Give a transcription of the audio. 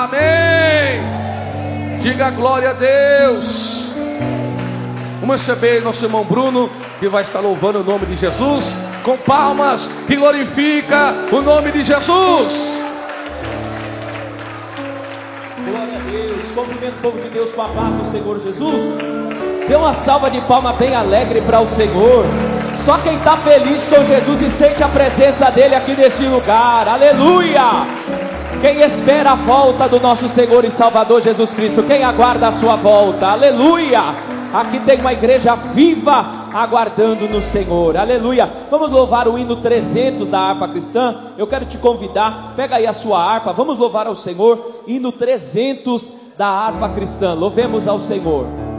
Amém. Diga glória a Deus. Vamos receber nosso irmão Bruno, que vai estar louvando o nome de Jesus com palmas, que glorifica o nome de Jesus. Glória a Deus. Cumprimento o povo de Deus com a paz do Senhor Jesus. Dê uma salva de palma bem alegre para o Senhor. Só quem está feliz com Jesus e sente a presença dele aqui neste lugar. Aleluia. Quem espera a volta do nosso Senhor e Salvador Jesus Cristo, quem aguarda a sua volta, aleluia. Aqui tem uma igreja viva aguardando no Senhor, aleluia. Vamos louvar o hino 300 da harpa cristã. Eu quero te convidar, pega aí a sua harpa, vamos louvar ao Senhor. Hino 300 da harpa cristã, louvemos ao Senhor.